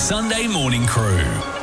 Sunday Morning Crew.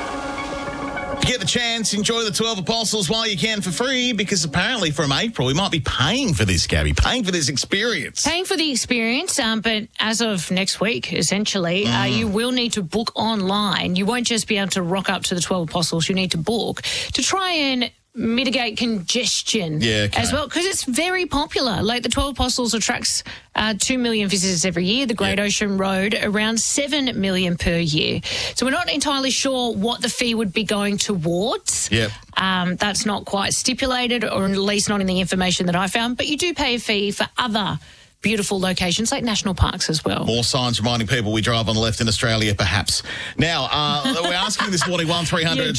Get the chance, enjoy the 12 Apostles while you can for free, because apparently from April we might be paying for this, Gabby, paying for this experience. Paying for the experience, but as of next week, essentially, you will need to book online. You won't just be able to rock up to the 12 Apostles. You need to book to try and mitigate congestion as well, because it's very popular. Like the 12 Apostles attracts 2 million visitors every year. The Great Ocean Road, around 7 million per year. So we're not entirely sure what the fee would be going towards. That's not quite stipulated, or at least not in the information that I found. But you do pay a fee for other beautiful locations like national parks as well. More signs reminding people we drive on the left in Australia, perhaps. Now, we're asking this morning, 1300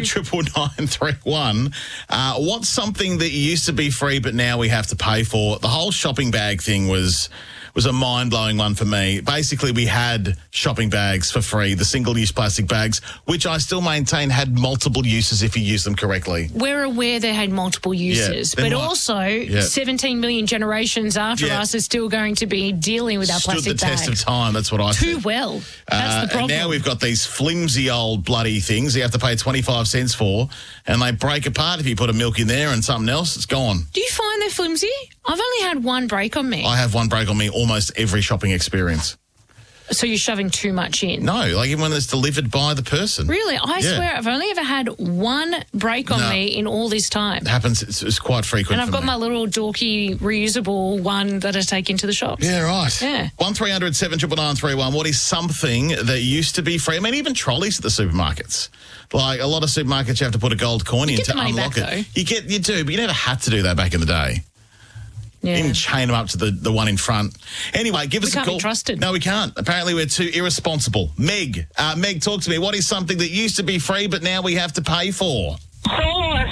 79931. What's something that used to be free but now we have to pay for? The whole shopping bag thing was a mind-blowing one for me. Basically, we had shopping bags for free, the single-use plastic bags, which I still maintain had multiple uses if you use them correctly. We're aware they had multiple uses, but also 17 million generations after us are still going to be dealing with our plastic bags. Stood the test of time, that's what I said. Too well. That's the problem. And now we've got these flimsy old bloody things you have to pay 25 cents for, and they break apart if you put a milk in there and something else, it's gone. Do you find they're flimsy? I've only had one break on me. I have one break on me almost every shopping experience. So you're shoving too much in? No, like even when it's delivered by the person. Really? I swear I've only ever had one break on me in all this time. It happens. It's quite frequent. And I've got my little dorky reusable one that I take into the shops. Yeah, right. Yeah. 1300 79931. What is something that used to be free? I mean, even trolleys at the supermarkets. Like a lot of supermarkets, you have to put a gold coin in to unlock it. You do, but you never had to do that back in the day. You didn't chain them up to the one in front. Anyway, give us a call. We can't be trusted. No, we can't. Apparently, we're too irresponsible. Meg, talk to me. What is something that used to be free but now we have to pay for? Sauce.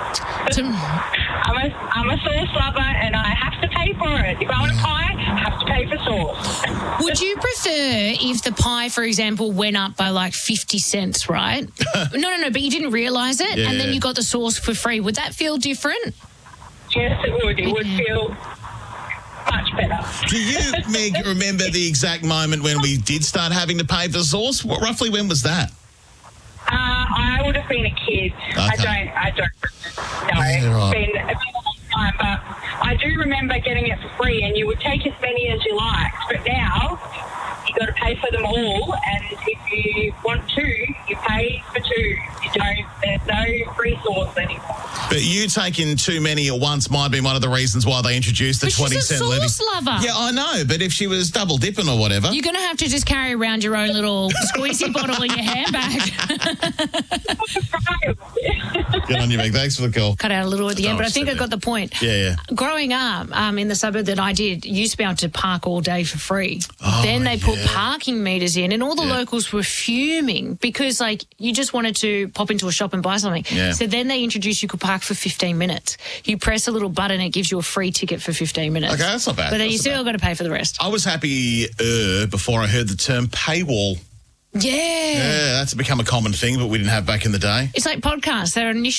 I'm a sauce lover and I have to pay for it. If I want a pie, I have to pay for sauce. Would you prefer if the pie, for example, went up by like 50 cents, right? No, but you didn't realise it and then you got the sauce for free. Would that feel different? Yes, it would. It would feel much better. Do you, Meg, remember the exact moment when we did start having to pay for sauce? Roughly when was that? I would have been a kid. Okay. I don't know. It's been a long time, but I do remember getting it for free, and you would take as many as you liked. But now you've got to pay for them all, and if you want two, you pay for two. There's no free sauce anymore. But you taking too many at once might be one of the reasons why they introduced the 20-cent levy. She's a sauce lover. Yeah, I know, but if she was double dipping or whatever. You're going to have to just carry around your own little squeezy bottle in your handbag. Good on you, Meg. Thanks for the call. Cut out a little at the end, but I think I got the point. Yeah. Growing up in the suburb that I did, you used to be able to park all day for free. Then they put parking meters in, and all the locals were fuming because, like, you just wanted to pop into a shop and buy something. So then they introduced you could park for 15 minutes. You press a little button, it gives you a free ticket for 15 minutes. Okay, that's not bad. But then you still got to pay for the rest. I was happy before I heard the term paywall. Yeah, that's become a common thing, but we didn't have back in the day. It's like podcasts. They're initially